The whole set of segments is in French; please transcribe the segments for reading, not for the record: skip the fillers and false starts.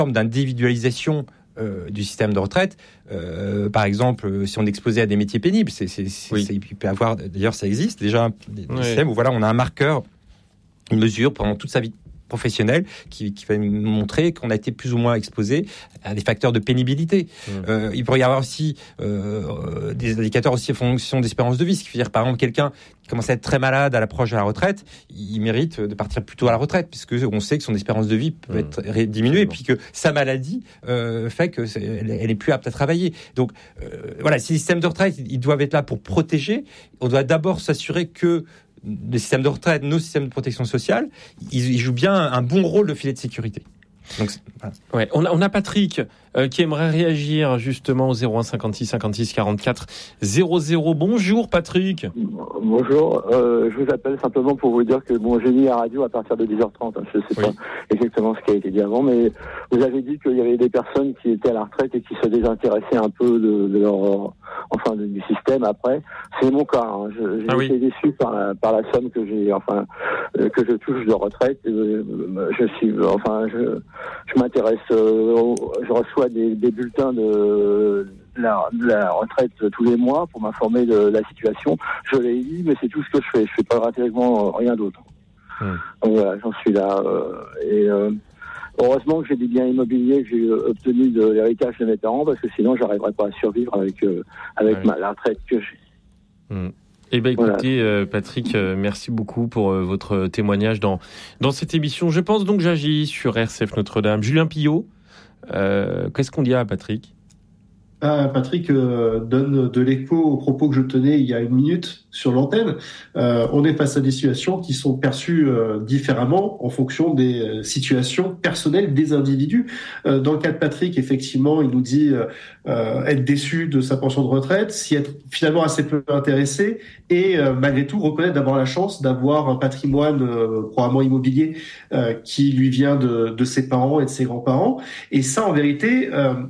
forme d'individualisation du système de retraite. Par exemple, si on est exposé à des métiers pénibles, il peut avoir, d'ailleurs ça existe déjà, des systèmes où on a un marqueur, une mesure pendant toute sa vie professionnelle qui va nous montrer qu'on a été plus ou moins exposé à des facteurs de pénibilité. Il pourrait y avoir aussi des indicateurs aussi en fonction d'espérance de vie. Ce qui veut dire, par exemple, quelqu'un qui commence à être très malade à l'approche de la retraite, il mérite de partir plus tôt à la retraite, puisque on sait que son espérance de vie peut être diminuée, et puis que sa maladie fait que elle est plus apte à travailler. Donc ces systèmes de retraite, ils doivent être là pour protéger. On doit d'abord s'assurer que les systèmes de retraite, nos systèmes de protection sociale, ils jouent bien un bon rôle de filet de sécurité. Donc, voilà. Ouais, on a Patrick qui aimerait réagir justement au 01 56 56 44 00. Bonjour Patrick. Bonjour, je vous appelle simplement pour vous dire que j'ai mis la radio à partir de 10h30. Je ne sais pas exactement ce qui a été dit avant, mais vous avez dit qu'il y avait des personnes qui étaient à la retraite et qui se désintéressaient un peu de leur, du système après. C'est mon cas. J'ai été déçu par la somme que que je touche de retraite. Je m'intéresse, je reçois des bulletins de la retraite tous les mois pour m'informer de la situation. Je les lis, mais c'est tout ce que je fais. Je fais pas pratiquement rien d'autre. Donc voilà, j'en suis là. Heureusement que j'ai des biens immobiliers que j'ai obtenus de l'héritage de mes parents, parce que sinon j'arriverais pas à survivre avec la retraite que j'ai. Écoutez, Patrick, merci beaucoup pour votre témoignage dans cette émission. Je pense donc j'agis sur RCF Notre-Dame. Julien Pillot, qu'est-ce qu'on dit à Patrick ? Patrick donne de l'écho aux propos que je tenais il y a une minute sur l'antenne. On est face à des situations qui sont perçues différemment en fonction des situations personnelles des individus. Dans le cas de Patrick, effectivement, il nous dit être déçu de sa pension de retraite, s'y être finalement assez peu intéressé et malgré tout reconnaître d'avoir la chance d'avoir un patrimoine probablement immobilier qui lui vient de ses parents et de ses grands-parents. Et ça, en vérité,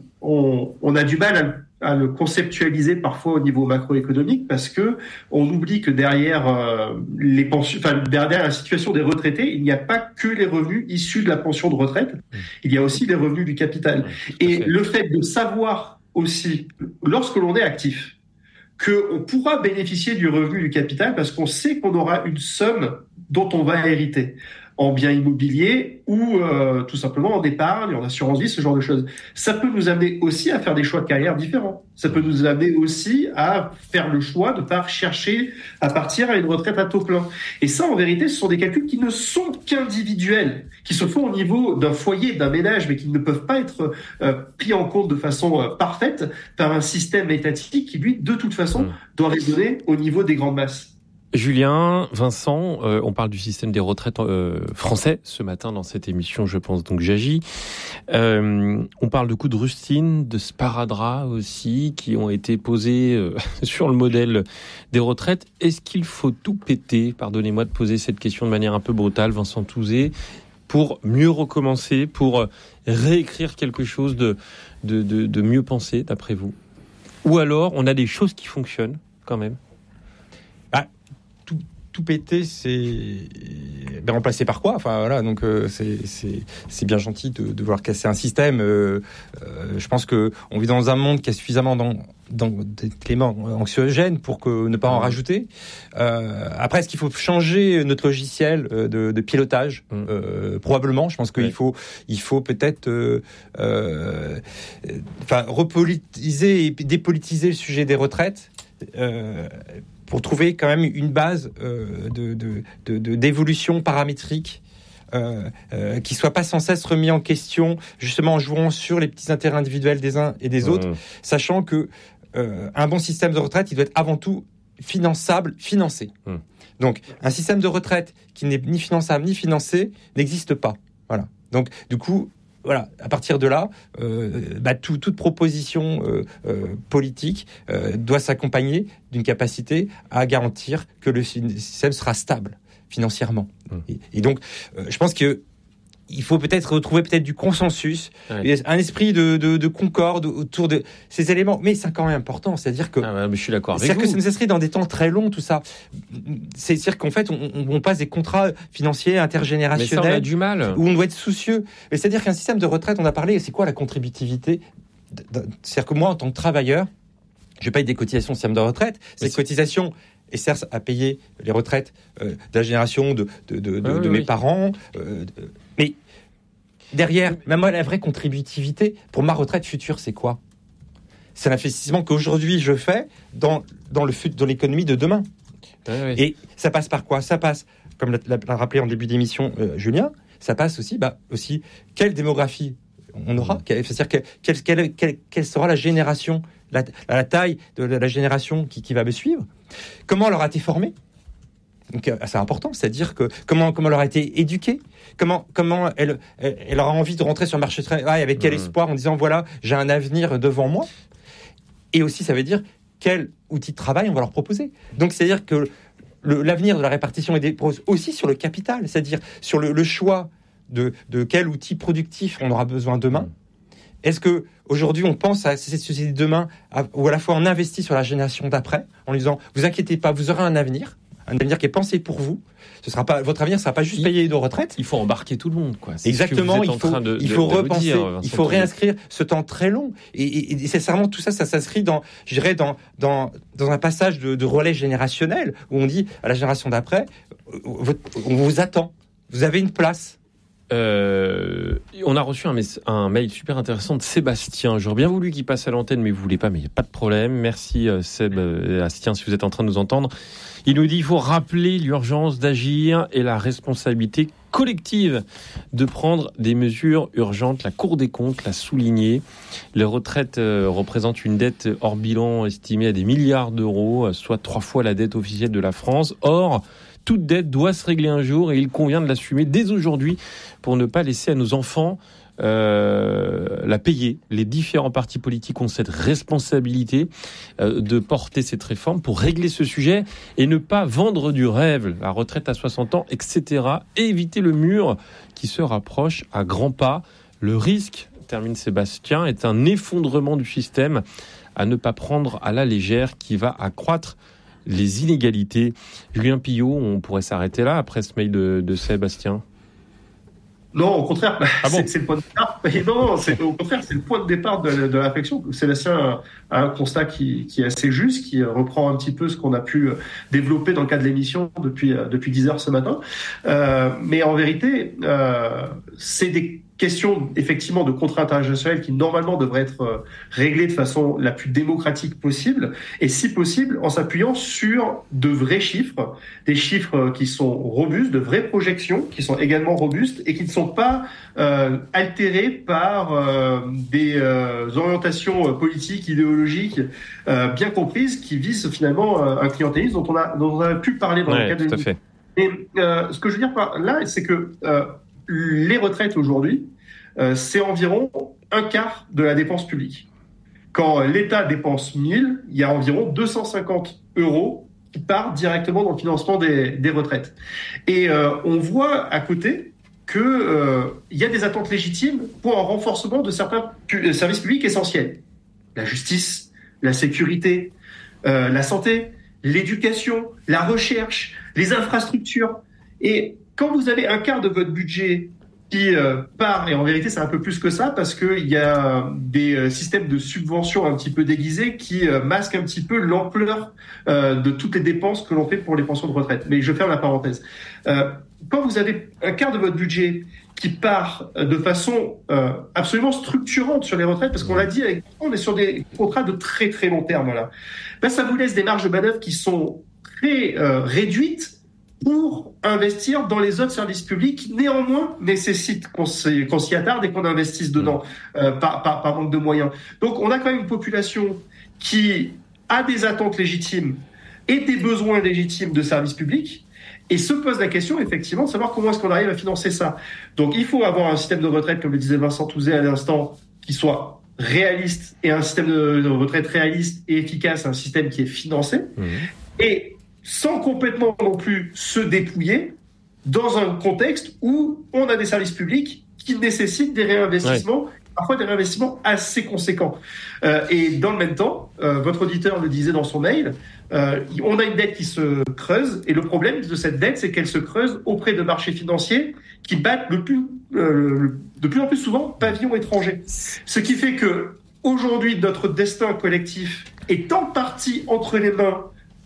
on a du mal à le conceptualiser parfois au niveau macroéconomique parce que on oublie que derrière les pensions, derrière la situation des retraités, il n'y a pas que les revenus issus de la pension de retraite, il y a aussi les revenus du capital. Et le fait de savoir aussi, lorsque l'on est actif, qu'on pourra bénéficier du revenu du capital parce qu'on sait qu'on aura une somme dont on va hériter en biens immobiliers ou tout simplement en épargne, en assurance vie, ce genre de choses. Ça peut nous amener aussi à faire des choix de carrière différents. Ça peut nous amener aussi à faire le choix de ne pas chercher à partir à une retraite à taux plein. Et ça, en vérité, ce sont des calculs qui ne sont qu'individuels, qui se font au niveau d'un foyer, d'un ménage, mais qui ne peuvent pas être pris en compte de façon parfaite par un système étatique qui, lui, de toute façon, doit raisonner au niveau des grandes masses. Julien, Vincent, on parle du système des retraites français ce matin dans cette émission, je pense donc j'agis. On parle de coups de rustine, de sparadrap aussi, qui ont été posés sur le modèle des retraites. Est-ce qu'il faut tout péter, pardonnez-moi de poser cette question de manière un peu brutale, Vincent Touzé, pour mieux recommencer, pour réécrire quelque chose de mieux pensé, d'après vous ? Ou alors, on a des choses qui fonctionnent quand même ? Tout péter, c'est remplacé par quoi ? Donc c'est bien gentil de vouloir casser un système. Je pense que on vit dans un monde qui a suffisamment d'éléments anxiogènes pour ne pas en rajouter. Après, est-ce qu'il faut changer notre logiciel de pilotage ? Probablement. Je pense qu'il faut peut-être repolitiser et dépolitiser le sujet des retraites. Pour trouver quand même une base d'évolution paramétrique qui soit pas sans cesse remis en question, justement en jouant sur les petits intérêts individuels des uns et des autres, sachant que un bon système de retraite, il doit être avant tout finançable, financé. Donc, un système de retraite qui n'est ni finançable ni financé n'existe pas. Voilà. Donc, du coup, à partir de là, toute proposition politique doit s'accompagner d'une capacité à garantir que le système sera stable financièrement. Et donc, je pense qu'il il faut peut-être retrouver du consensus, un esprit de concorde autour de ces éléments. Mais c'est quand même important, c'est-à-dire que... je suis d'accord avec vous. C'est-à-dire que ça s'inscrit dans des temps très longs, tout ça. C'est-à-dire qu'en fait, on passe des contrats financiers intergénérationnels. Mais ça, on a du mal. Où on doit être soucieux. Mais c'est-à-dire qu'un système de retraite, on a parlé, c'est quoi la contributivité ? C'est-à-dire que moi, en tant que travailleur, je paye des cotisations au système de retraite. Ces cotisations... et servent à payer les retraites de la génération de mes parents. Mais derrière, même moi, la vraie contributivité pour ma retraite future, c'est quoi ? C'est l'investissement qu'aujourd'hui je fais dans l'économie de demain. Et ça passe par quoi ? Ça passe, comme l'a rappelé en début d'émission Julien, ça passe aussi, quelle démographie on aura ? C'est-à-dire quelle sera la génération, la taille de la génération qui va me suivre ? Comment elle aura été formée ? Donc, c'est important, c'est-à-dire que comment elle aura été éduquée ? Comment elle aura envie de rentrer sur le marché du travail, avec quel espoir, en disant voilà, j'ai un avenir devant moi. Et aussi, ça veut dire quel outil de travail on va leur proposer. Donc, c'est-à-dire que l'avenir de la répartition dépose aussi sur le capital, c'est-à-dire sur le choix de quel outil productif on aura besoin demain. Est-ce que aujourd'hui on pense à cette société de demain où à la fois on investit sur la génération d'après en lui disant vous inquiétez pas, vous aurez un avenir qui est pensé pour vous. Votre avenir ne sera pas juste payé de retraite. Il faut embarquer tout le monde, quoi. C'est exactement. Il faut repenser, il faut réinscrire ce temps très long. Et sincèrement, tout ça s'inscrit dans un passage de relais générationnel où on dit à la génération d'après, on vous attend, vous avez une place. On a reçu un mail super intéressant de Sébastien. J'aurais bien voulu qu'il passe à l'antenne, mais vous voulez pas, mais il n'y a pas de problème. Merci Sébastien, si vous êtes en train de nous entendre. Il nous dit il faut rappeler l'urgence d'agir et la responsabilité collective de prendre des mesures urgentes. La Cour des comptes l'a souligné. Les retraites représentent une dette hors bilan estimée à des milliards d'euros, soit 3 fois la dette officielle de la France. Or, toute dette doit se régler un jour et il convient de l'assumer dès aujourd'hui pour ne pas laisser à nos enfants la payer. Les différents partis politiques ont cette responsabilité de porter cette réforme pour régler ce sujet et ne pas vendre du rêve, la retraite à 60 ans, etc. Et éviter le mur qui se rapproche à grands pas. Le risque, termine Sébastien, est un effondrement du système à ne pas prendre à la légère qui va accroître les inégalités. Julien Pillot, on pourrait s'arrêter là après ce mail de Sébastien. Non, au contraire, c'est le point de départ. Non, au contraire, c'est le point de départ de la réflexion. Sébastien a un constat qui est assez juste, qui reprend un petit peu ce qu'on a pu développer dans le cadre de l'émission depuis 10 heures ce matin. Mais en vérité, c'est des questions effectivement de contrat international qui normalement devraient être réglées de façon la plus démocratique possible, et si possible en s'appuyant sur de vrais chiffres, des chiffres qui sont robustes, de vraies projections qui sont également robustes et qui ne sont pas altérées par des orientations politiques, idéologiques bien comprises qui visent finalement un clientélisme dont on a pu parler dans le cadre de l'émission. Et ce que je veux dire par là, c'est que les retraites aujourd'hui, c'est environ un quart de la dépense publique. Quand l'État dépense 1000, il y a environ 250 € qui partent directement dans le financement des retraites. Et on voit à côté qu'il y a des attentes légitimes pour un renforcement de certains services publics essentiels. La justice, la sécurité, la santé, l'éducation, la recherche, les infrastructures. Et quand vous avez un quart de votre budget qui part, et en vérité c'est un peu plus que ça, parce qu'il y a des systèmes de subventions un petit peu déguisés qui masquent un petit peu l'ampleur de toutes les dépenses que l'on fait pour les pensions de retraite. Mais je ferme la parenthèse. Quand vous avez un quart de votre budget qui part de façon absolument structurante sur les retraites, parce qu'on l'a dit, on est sur des contrats de très très long terme là, ben, ça vous laisse des marges de manœuvre qui sont très réduites pour investir dans les autres services publics qui, néanmoins, nécessitent qu'on s'y attarde et qu'on investisse dedans par manque de moyens. Donc, on a quand même une population qui a des attentes légitimes et des besoins légitimes de services publics et se pose la question, effectivement, de savoir comment est-ce qu'on arrive à financer ça. Donc, il faut avoir un système de retraite, comme le disait Vincent Touzet à l'instant, qui soit réaliste, et un système de retraite réaliste et efficace, un système qui est financé. Et sans complètement non plus se dépouiller dans un contexte où on a des services publics qui nécessitent des réinvestissements, parfois des réinvestissements assez conséquents. Et dans le même temps, votre auditeur le disait dans son mail, on a une dette qui se creuse, et le problème de cette dette, c'est qu'elle se creuse auprès de marchés financiers qui battent de plus en plus souvent pavillon étranger. Ce qui fait que aujourd'hui, notre destin collectif est en partie entre les mains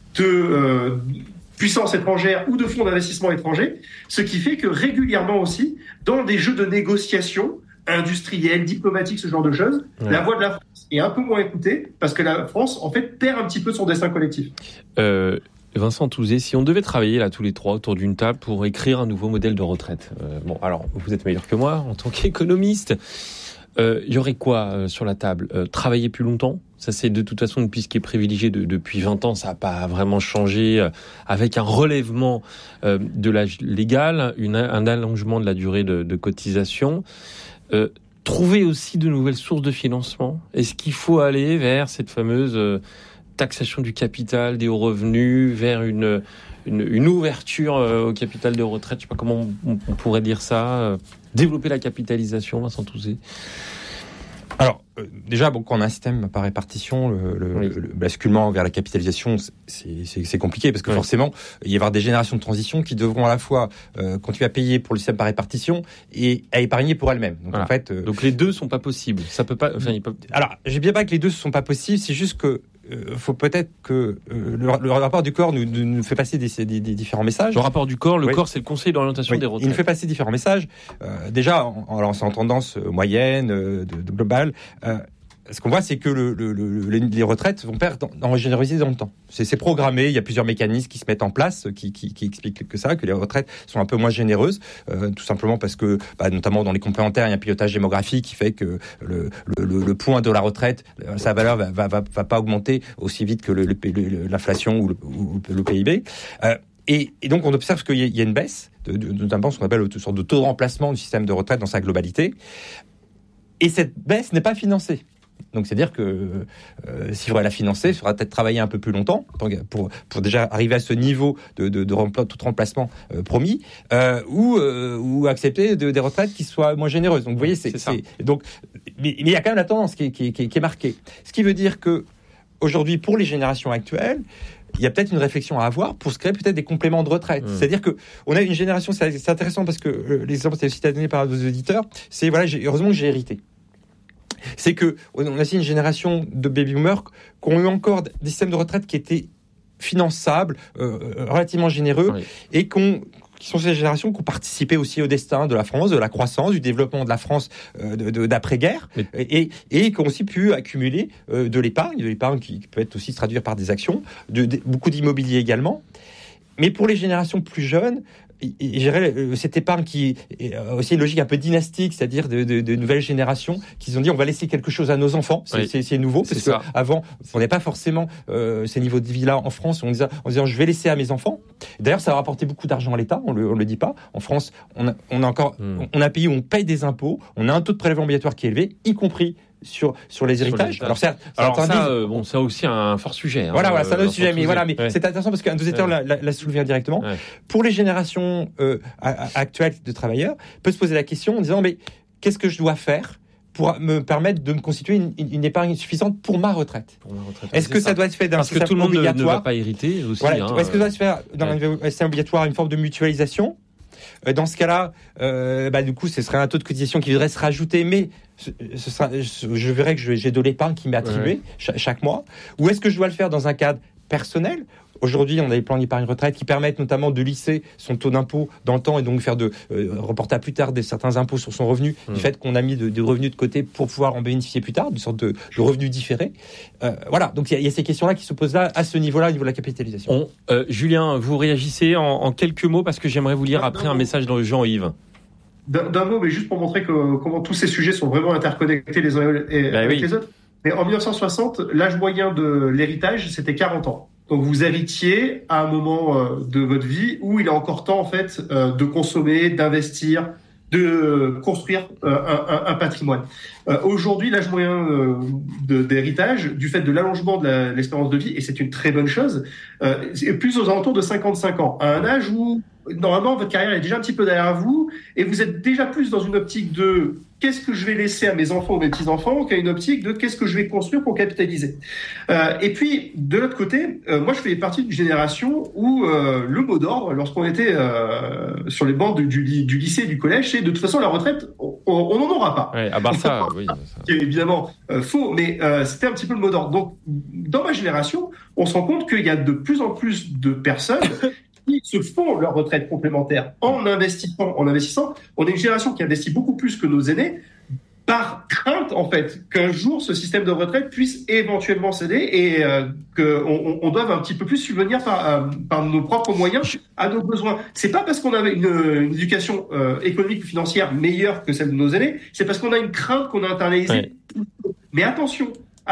de puissances étrangères ou de fonds d'investissement étrangers, ce qui fait que régulièrement aussi, dans des jeux de négociation industriels, diplomatiques, ce genre de choses, la voix de la France est un peu moins écoutée parce que la France, en fait, perd un petit peu son destin collectif. Vincent Touzé, si on devait travailler là tous les trois autour d'une table pour écrire un nouveau modèle de retraite, bon, alors vous êtes meilleur que moi en tant qu'économiste. Il y aurait quoi sur la table ? Travailler plus longtemps ? Ça, c'est de toute façon une piste qui est privilégiée depuis 20 ans. Ça n'a pas vraiment changé, avec un relèvement de l'âge légal, un allongement de la durée de cotisation. Trouver aussi de nouvelles sources de financement. Est-ce qu'il faut aller vers cette fameuse taxation du capital, des hauts revenus, vers une ouverture au capital de retraite ? Je ne sais pas comment on pourrait dire ça. Développer la capitalisation, Vincent Touzé. Alors, déjà, quand on a un système par répartition, le basculement vers la capitalisation, c'est compliqué parce que forcément, il va y avoir des générations de transition qui devront à la fois continuer à payer pour le système par répartition et à épargner pour elles-mêmes. Donc, en fait, donc les deux sont pas possibles. Ça peut pas. Alors, j'ai bien pas que les deux ne sont pas possibles. C'est juste que faut peut-être que le rapport du corps nous fait passer des différents messages. Le rapport du corps, corps, c'est le Conseil d'orientation des retraites. Il nous fait passer différents messages. Déjà, c'est en tendance moyenne, de globale. Ce qu'on voit, c'est que les retraites vont perdre en générosité dans le temps. C'est programmé. Il y a plusieurs mécanismes qui se mettent en place, qui expliquent que les retraites sont un peu moins généreuses, tout simplement parce que, notamment dans les complémentaires, il y a un pilotage démographique qui fait que le point de la retraite, sa valeur va pas augmenter aussi vite que l'inflation ou le PIB. Et donc, on observe qu'il y a une baisse, notamment ce qu'on appelle une sorte de taux de remplacement du système de retraite dans sa globalité. Et cette baisse n'est pas financée. Donc, c'est-à-dire que s'il faudrait la financer, il faudra peut-être travailler un peu plus longtemps pour déjà arriver à ce niveau de remplacement promis, ou accepter des retraites qui soient moins généreuses. Donc, vous voyez, c'est ça. Donc, mais il y a quand même la tendance qui est marquée. Ce qui veut dire que aujourd'hui, pour les générations actuelles, il y a peut-être une réflexion à avoir pour se créer peut-être des compléments de retraite. C'est-à-dire que on a une génération, c'est intéressant parce que l'exemple c'est aussi donné par vos auditeurs, c'est heureusement que j'ai hérité. C'est que on a aussi une génération de baby-boomers qui ont eu encore des systèmes de retraite qui étaient finançables, relativement généreux, et qui sont ces générations qui ont participé aussi au destin de la France, de la croissance, du développement de la France d'après-guerre, et qui ont aussi pu accumuler de l'épargne qui peut être aussi se traduire par des actions, beaucoup d'immobilier également. Mais pour les générations plus jeunes, cette épargne qui est aussi une logique un peu dynastique, c'est-à-dire de nouvelles générations qui se sont dit on va laisser quelque chose à nos enfants. C'est nouveau, parce qu'avant on n'avait pas forcément ces niveaux de vie-là en France, en disant je vais laisser à mes enfants. D'ailleurs, ça a rapporté beaucoup d'argent à l'État, on le dit pas. En France, on a un pays où on paye des impôts, on a un taux de prélèvement obligatoire qui est élevé, y compris sur les héritages. Ça aussi un fort sujet. Voilà, c'est un autre sujet, mais c'est intéressant parce qu'un auditeur l'a soulevé indirectement. Pour les générations actuelles de travailleurs, peut se poser la question en disant mais qu'est-ce que je dois faire pour me permettre de me constituer une épargne suffisante pour ma retraite. Est-ce que ça doit être fait d'un système obligatoire ? Parce que tout le monde ne va pas hériter aussi. Est-ce que ça doit se faire dans un système obligatoire, une forme de mutualisation ? Dans ce cas-là, du coup, ce serait un taux de cotisation qui devrait se rajouter, mais je verrais que j'ai de l'épargne qui m'est attribuée chaque mois. Ou est-ce que je dois le faire dans un cadre personnel ? Aujourd'hui, on a des plans d'épargne retraite qui permettent notamment de lisser son taux d'impôt dans le temps et donc faire reporter à plus tard certains impôts sur son revenu, du fait qu'on a mis de revenus de côté pour pouvoir en bénéficier plus tard, une sorte de revenu différé. Voilà, donc il y a ces questions-là qui se posent là, à ce niveau-là, au niveau de la capitalisation. Julien, vous réagissez en quelques mots parce que j'aimerais vous lire après un message de Jean-Yves. D'un mot, mais juste pour montrer comment tous ces sujets sont vraiment interconnectés les uns avec les autres. Mais en 1960, l'âge moyen de l'héritage, c'était 40 ans. Donc vous héritiez à un moment de votre vie où il est encore temps en fait de consommer, d'investir, de construire un patrimoine. Aujourd'hui, l'âge moyen d'héritage, du fait de l'allongement de l'espérance de vie, et c'est une très bonne chose, est plus aux alentours de 55 ans, à un âge où normalement, votre carrière est déjà un petit peu derrière vous et vous êtes déjà plus dans une optique de qu'est-ce que je vais laisser à mes enfants ou mes petits-enfants qu'à une optique de qu'est-ce que je vais construire pour capitaliser. Et puis, de l'autre côté, moi, je fais partie d'une génération où le mot d'ordre, lorsqu'on était sur les bancs du lycée et du collège, c'est de toute façon, la retraite, on n'en aura pas. Ouais, à Barça, oui. C'est évidemment faux, mais c'était un petit peu le mot d'ordre. Donc, dans ma génération, on se rend compte qu'il y a de plus en plus de personnes qui se font leur retraite complémentaire en investissant. On est une génération qui investit beaucoup plus que nos aînés par crainte, en fait, qu'un jour, ce système de retraite puisse éventuellement céder et qu'on doive un petit peu plus subvenir par nos propres moyens à nos besoins. C'est pas parce qu'on avait une éducation économique ou financière meilleure que celle de nos aînés, c'est parce qu'on a une crainte qu'on a internalisée. Ouais. Mais attention,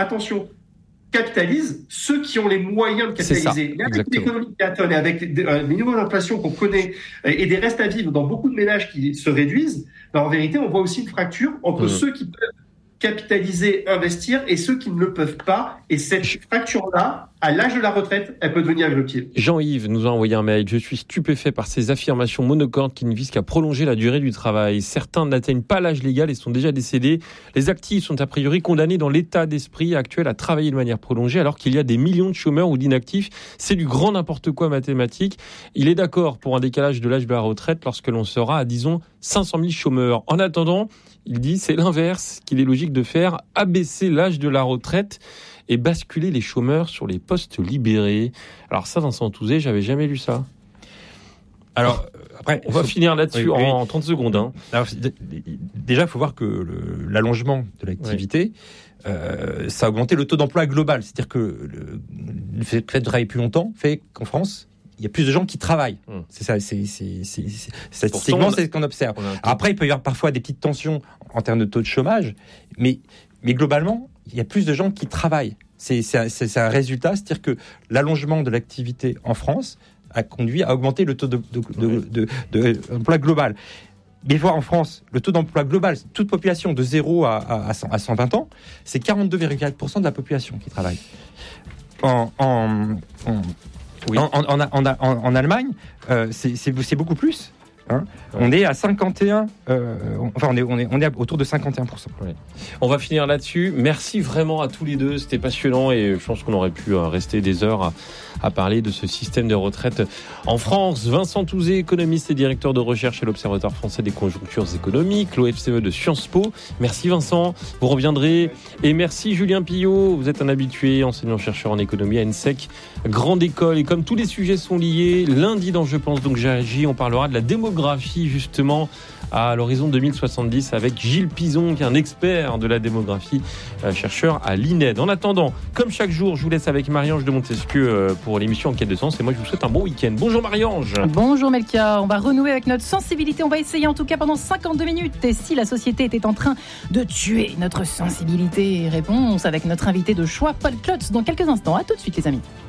capitalise ceux qui ont les moyens de capitaliser. Avec l'économie qui atteint et avec les niveaux d'inflation qu'on connaît et des restes à vivre dans beaucoup de ménages qui se réduisent, en vérité, on voit aussi une fracture entre ceux qui peuvent capitaliser, investir et ceux qui ne le peuvent pas. Et cette fracture-là, à l'âge de la retraite, elle peut devenir irréductible. Jean-Yves nous a envoyé un mail. Je suis stupéfait par ces affirmations monocordes qui ne visent qu'à prolonger la durée du travail. Certains n'atteignent pas l'âge légal et sont déjà décédés. Les actifs sont a priori condamnés dans l'état d'esprit actuel à travailler de manière prolongée alors qu'il y a des millions de chômeurs ou d'inactifs. C'est du grand n'importe quoi mathématique. Il est d'accord pour un décalage de l'âge de la retraite lorsque l'on sera à, disons, 500 000 chômeurs. En attendant, il dit c'est l'inverse qu'il est logique de faire, abaisser l'âge de la retraite et basculer les chômeurs sur les postes libérés. Alors ça, Vincent Touzé, j'avais jamais lu ça. Alors, après, on va finir là-dessus en 30 secondes. Hein. Alors, déjà, il faut voir que l'allongement de l'activité, ça a augmenté le taux d'emploi global. C'est-à-dire que le fait de travailler plus longtemps fait qu'en France, il y a plus de gens qui travaillent. C'est ça, statistiquement, c'est ce qu'on observe. Après, il peut y avoir parfois des petites tensions en termes de taux de chômage, mais globalement, il y a plus de gens qui travaillent. C'est un résultat, c'est-à-dire que l'allongement de l'activité en France a conduit à augmenter le taux d'emploi global. Mais voir en France, le taux d'emploi global, toute population de 0 à 120 ans, c'est 42,4% de la population qui travaille. En Allemagne, c'est beaucoup plus. Hein. On est à 51, on est autour de 51%. Ouais. On va finir là-dessus. Merci vraiment à tous les deux, c'était passionnant et je pense qu'on aurait pu rester des heures à parler de ce système de retraite en France. Vincent Touzé, économiste et directeur de recherche à l'Observatoire français des conjonctures économiques, l'OFCE de Sciences Po. Merci Vincent, vous reviendrez. Et merci Julien Pillot, vous êtes un habitué, enseignant-chercheur en économie à ENSEC, grande école. Et comme tous les sujets sont liés, lundi dans Je pense donc j'agis, on parlera de la démographie justement à l'horizon 2070 avec Gilles Pizon, qui est un expert de la démographie, chercheur à l'INED. En attendant, comme chaque jour, je vous laisse avec Marie-Ange de Montesquieu pour l'émission Enquête de Sens. Et moi, je vous souhaite un bon week-end. Bonjour Marie-Ange. Bonjour Melchior. On va renouer avec notre sensibilité. On va essayer en tout cas pendant 52 minutes. Et si la société était en train de tuer notre sensibilité? Réponse avec notre invité de choix, Paul Klotz, dans quelques instants. À tout de suite les amis.